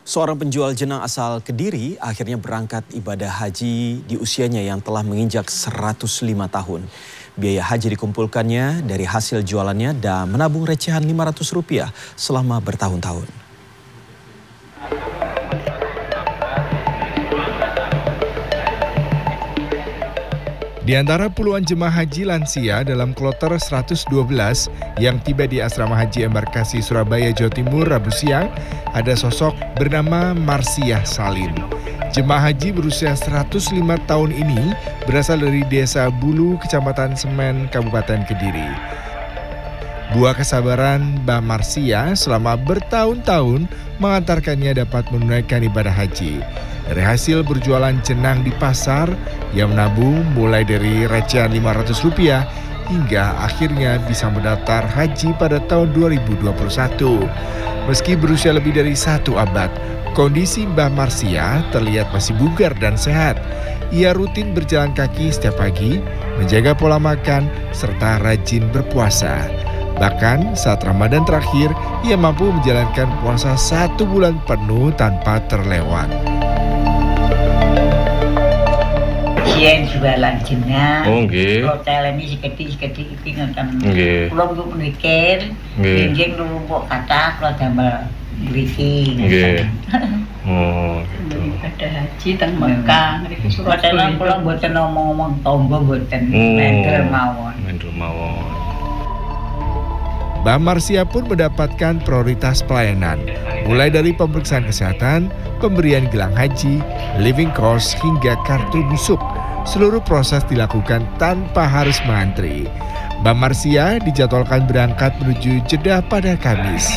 Seorang penjual jenang asal Kediri akhirnya berangkat ibadah haji di usianya yang telah menginjak 105 tahun. Biaya haji dikumpulkannya dari hasil jualannya dan menabung recehan Rp500 selama bertahun-tahun. Di antara puluhan jemaah haji lansia dalam kloter 112 yang tiba di Asrama Haji Embarkasi Surabaya, Jawa Timur Rabu siang, ada sosok bernama Marsiah Salim. Jemaah haji berusia 105 tahun ini berasal dari Desa Bulu, Kecamatan Semen, Kabupaten Kediri. Buah kesabaran Mbah Marsiah selama bertahun-tahun mengantarkannya dapat menunaikan ibadah haji. Dari hasil berjualan jenang di pasar, ia menabung mulai dari recehan Rp500 hingga akhirnya bisa mendaftar haji pada tahun 2021. Meski berusia lebih dari 1 abad, kondisi Mbah Marsiah terlihat masih bugar dan sehat. Ia rutin berjalan kaki setiap pagi, menjaga pola makan, serta rajin berpuasa. Bahkan saat Ramadan terakhir, ia mampu menjalankan puasa 1 bulan penuh tanpa terlewat. Yen jualan jenang, hotel ini sikit-sikit iki ngoten. Kula niku mikir, nggih numpuk kathah kula damel mriki. Oh, gitu. Ibadah haji teng Mekah ngriki Surabaya. Kula mboten ngomong tangga mboten, mendel mawon. Mbah Marsiah pun mendapatkan prioritas pelayanan, mulai dari pemeriksaan kesehatan, pemberian gelang haji, living cost, hingga kartu busuk. Seluruh proses dilakukan tanpa harus mengantri. Mbah Marsiah dijadwalkan berangkat menuju Jeddah pada Kamis.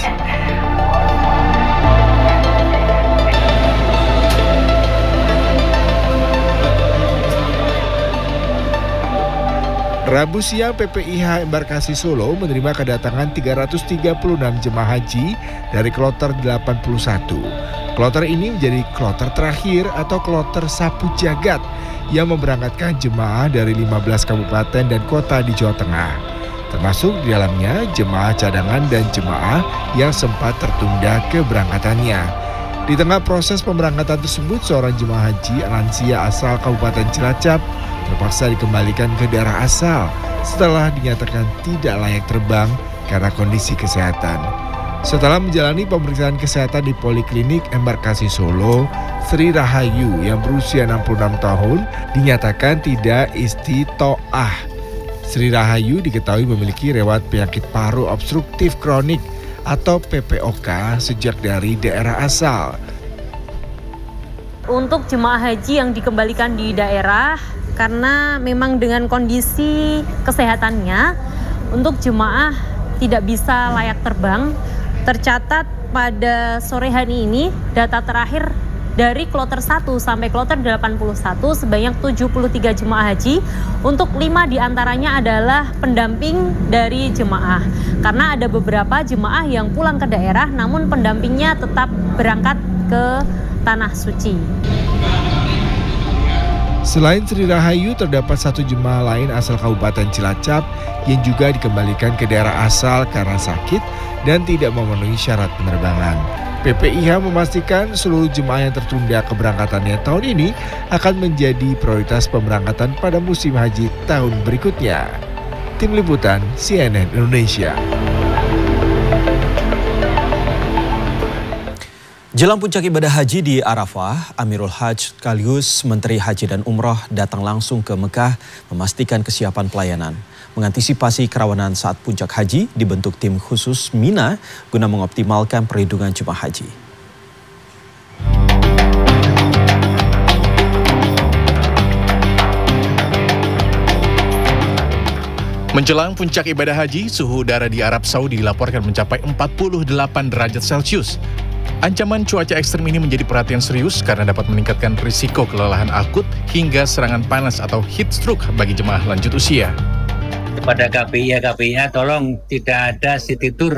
Rabu siang PPIH Embarkasi Solo menerima kedatangan 336 jemaah haji dari kloter 81. Kloter ini menjadi kloter terakhir atau kloter sapu jagat yang memberangkatkan jemaah dari 15 kabupaten dan kota di Jawa Tengah. Termasuk di dalamnya jemaah cadangan dan jemaah yang sempat tertunda keberangkatannya. Di tengah proses pemberangkatan tersebut, seorang jemaah haji lansia asal Kabupaten Cilacap terpaksa dikembalikan ke daerah asal setelah dinyatakan tidak layak terbang karena kondisi kesehatan. Setelah menjalani pemeriksaan kesehatan di Poliklinik Embarkasi Solo, Sri Rahayu yang berusia 66 tahun dinyatakan tidak istitoah. Sri Rahayu diketahui memiliki riwayat penyakit paru obstruktif kronik atau PPOK sejak dari daerah asal. Untuk jemaah haji yang dikembalikan di daerah, karena memang dengan kondisi kesehatannya, untuk jemaah tidak bisa layak terbang, tercatat pada sore hari ini data terakhir dari kloter 1 sampai kloter 81 sebanyak 73 jemaah haji. Untuk 5 diantaranya adalah pendamping dari jemaah. Karena ada beberapa jemaah yang pulang ke daerah namun pendampingnya tetap berangkat ke Tanah Suci. Selain Sri Rahayu, terdapat 1 jemaah lain asal Kabupaten Cilacap yang juga dikembalikan ke daerah asal karena sakit dan tidak memenuhi syarat penerbangan. PPIH memastikan seluruh jemaah yang tertunda keberangkatannya tahun ini akan menjadi prioritas pemberangkatan pada musim haji tahun berikutnya. Tim Liputan CNN Indonesia. Jelang puncak ibadah haji di Arafah, Amirul Hajj sekaligus Menteri Haji dan Umroh datang langsung ke Mekah memastikan kesiapan pelayanan. Mengantisipasi kerawanan saat puncak haji, dibentuk tim khusus Mina guna mengoptimalkan perlindungan jemaah haji. Menjelang puncak ibadah haji, suhu udara di Arab Saudi dilaporkan mencapai 48 derajat Celcius. Ancaman cuaca ekstrem ini menjadi perhatian serius karena dapat meningkatkan risiko kelelahan akut hingga serangan panas atau heat stroke bagi jemaah lanjut usia. Kepada KPIA tolong tidak ada city tour